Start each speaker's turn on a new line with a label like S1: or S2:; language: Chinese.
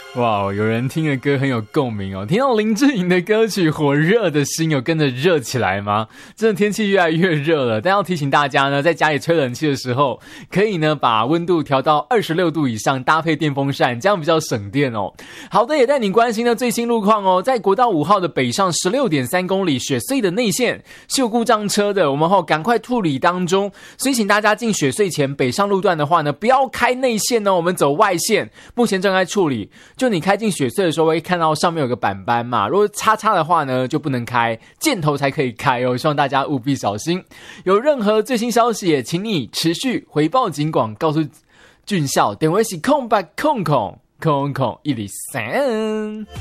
S1: 哇，有人听的歌很有共鸣哦，听到林志颖的歌曲《火热的心》有跟着热起来吗？真的天气越来越热了，但要提醒大家呢，在家里吹冷气的时候，可以呢把温度调到26度以上，搭配电风扇，这样比较省电哦。好的，也带你关心的最新路况哦，在国道5号的北上 16.3 公里雪隧的内线是有故障车的，我们赶快处理当中，所以请大家进雪隧前北上路段的话呢，不要开内线哦，我们走外线，目前正在处理。就你开进雪隧的时候会看到上面有个板板嘛，如果叉叉的话呢就不能开，箭头才可以开哦，希望大家务必小心。有任何最新消息也请你持续回报警广，告诉俊孝，电话是0800000103。